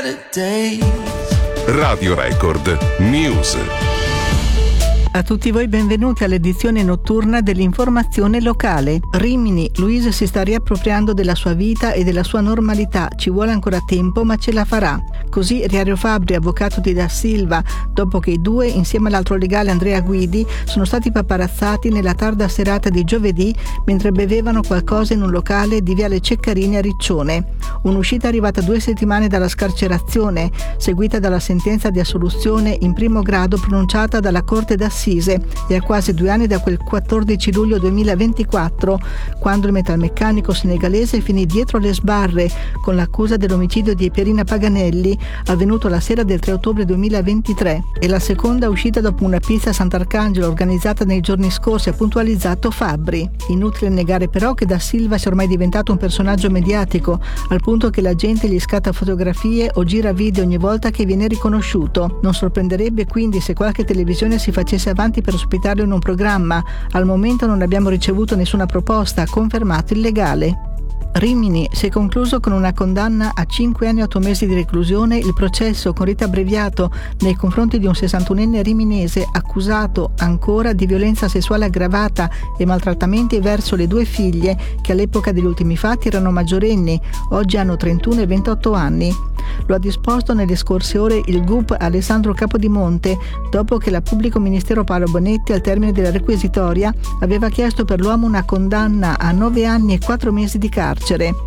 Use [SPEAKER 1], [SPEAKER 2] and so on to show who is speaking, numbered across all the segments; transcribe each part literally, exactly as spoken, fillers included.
[SPEAKER 1] better days.
[SPEAKER 2] Radio Record News.
[SPEAKER 3] A tutti voi benvenuti all'edizione notturna dell'informazione locale. Rimini, Luisa si sta riappropriando della sua vita e della sua normalità, ci vuole ancora tempo ma ce la farà. Così Riario Fabbri, avvocato di Da Silva, dopo che i due, insieme all'altro legale Andrea Guidi, sono stati paparazzati nella tarda serata di giovedì mentre bevevano qualcosa in un locale di Viale Ceccarini a Riccione. Un'uscita arrivata due settimane dalla scarcerazione, seguita dalla sentenza di assoluzione in primo grado pronunciata dalla Corte d'Assise e a quasi due anni da quel quattordici luglio duemilaventiquattro, quando il metalmeccanico senegalese finì dietro le sbarre con l'accusa dell'omicidio di Pierina Paganelli avvenuto la sera del tre ottobre duemilaventitré, e la seconda uscita dopo una pista a Sant'Arcangelo organizzata nei giorni scorsi, ha puntualizzato Fabbri. Inutile negare però che Da Silva sia ormai diventato un personaggio mediatico, al punto che la gente gli scatta fotografie o gira video ogni volta che viene riconosciuto. Non sorprenderebbe quindi se qualche televisione si facesse avanti per ospitarlo in un programma. Al momento non abbiamo ricevuto nessuna proposta, ha confermato il legale. Rimini si è concluso con una condanna a cinque anni e otto mesi di reclusione il processo con rito abbreviato nei confronti di un sessantunenne riminese accusato ancora di violenza sessuale aggravata e maltrattamenti verso le due figlie che all'epoca degli ultimi fatti erano maggiorenni, oggi hanno trentuno e ventotto anni. Lo ha disposto nelle scorse ore il G U P Alessandro Capodimonte, dopo che la pubblico ministero Paolo Bonetti, al termine della requisitoria, aveva chiesto per l'uomo una condanna a nove anni e quattro mesi di carcere.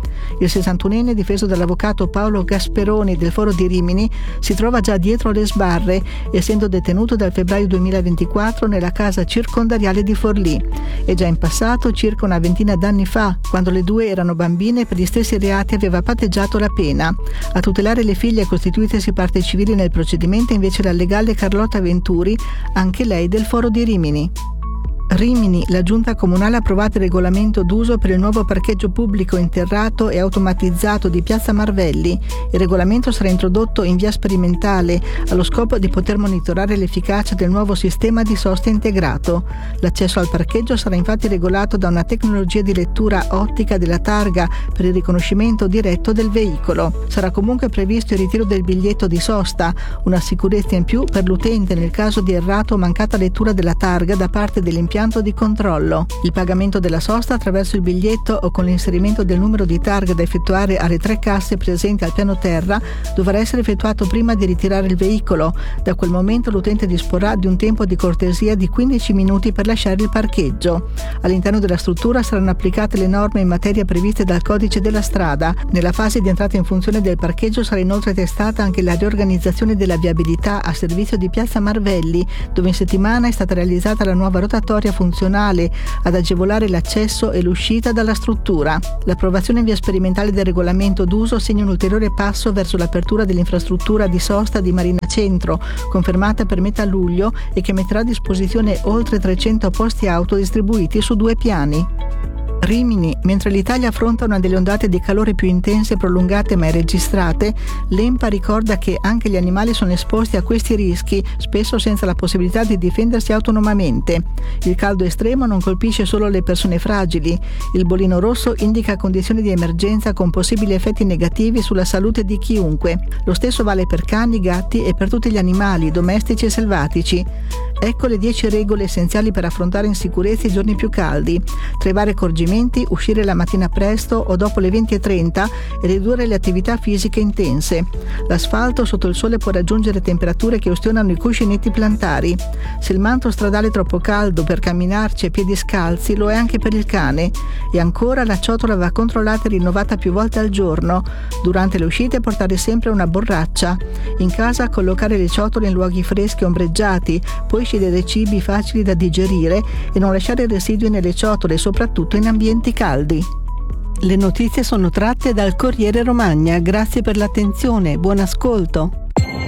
[SPEAKER 3] Il sessantunenne, difeso dall'avvocato Paolo Gasperoni del Foro di Rimini, si trova già dietro le sbarre, essendo detenuto dal febbraio duemilaventiquattro nella casa circondariale di Forlì. E già in passato, circa una ventina d'anni fa, quando le due erano bambine, per gli stessi reati aveva patteggiato la pena. A tutelare le figlie costituitesi parte civili nel procedimento invece la legale Carlotta Venturi, anche lei del Foro di Rimini. Rimini, la giunta comunale ha approvato il regolamento d'uso per il nuovo parcheggio pubblico interrato e automatizzato di Piazza Marvelli. Il regolamento sarà introdotto in via sperimentale allo scopo di poter monitorare l'efficacia del nuovo sistema di sosta integrato. L'accesso al parcheggio sarà infatti regolato da una tecnologia di lettura ottica della targa per il riconoscimento diretto del veicolo. Sarà comunque previsto il ritiro del biglietto di sosta, una sicurezza in più per l'utente nel caso di errato o mancata lettura della targa da parte dell'impianto di controllo. Il pagamento della sosta attraverso il biglietto o con l'inserimento del numero di targa da effettuare alle tre casse presenti al piano terra dovrà essere effettuato prima di ritirare il veicolo. Da quel momento l'utente disporrà di un tempo di cortesia di quindici minuti per lasciare il parcheggio. All'interno della struttura saranno applicate le norme in materia previste dal codice della strada. Nella fase di entrata in funzione del parcheggio sarà inoltre testata anche la riorganizzazione della viabilità a servizio di Piazza Marvelli, dove in settimana è stata realizzata la nuova rotatoria funzionale ad agevolare l'accesso e l'uscita dalla struttura. L'approvazione in via sperimentale del regolamento d'uso segna un ulteriore passo verso l'apertura dell'infrastruttura di sosta di Marina Centro, confermata per metà luglio e che metterà a disposizione oltre trecento posti auto distribuiti su due piani. Rimini, mentre l'Italia affronta una delle ondate di calore più intense e prolungate mai registrate, l'E M P A ricorda che anche gli animali sono esposti a questi rischi, spesso senza la possibilità di difendersi autonomamente. Il caldo estremo non colpisce solo le persone fragili. Il bollino rosso indica condizioni di emergenza con possibili effetti negativi sulla salute di chiunque. Lo stesso vale per cani, gatti e per tutti gli animali, domestici e selvatici. Ecco le dieci regole essenziali per affrontare in sicurezza i giorni più caldi. Tra i vari accorgimenti, uscire la mattina presto o dopo le venti e trenta e ridurre le attività fisiche intense. L'asfalto sotto il sole può raggiungere temperature che ustionano i cuscinetti plantari. Se il manto stradale è troppo caldo per camminarci a piedi scalzi, lo è anche per il cane. E ancora la ciotola va controllata e rinnovata più volte al giorno. Durante le uscite portare sempre una borraccia. In casa collocare le ciotole in luoghi freschi e ombreggiati, poi scegliere cibi facili da digerire e non lasciare residui nelle ciotole, soprattutto in ambienti caldi. Le notizie sono tratte dal Corriere Romagna. Grazie per l'attenzione, buon ascolto.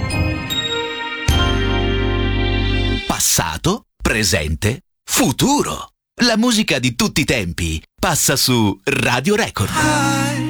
[SPEAKER 4] Passato, presente, futuro. La musica di tutti i tempi passa su Radio Record.
[SPEAKER 1] I